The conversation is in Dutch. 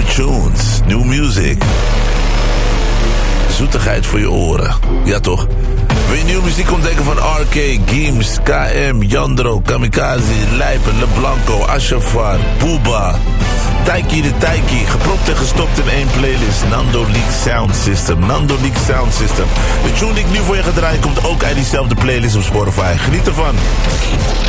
tunes, new music. Zoetigheid voor je oren. Ja toch? Wil je nieuwe muziek ontdekken van RK, Gims, KM, Jandro, Kamikaze, Lijpen, LeBlanco, Ashafar, Booba, Taiki de Taiki. Gepropt en gestopt in één playlist. Nando Leak Sound System. Nando Leak Sound System. De tune die ik nu voor je ga draaien komt ook uit diezelfde playlist op Spotify. Geniet ervan.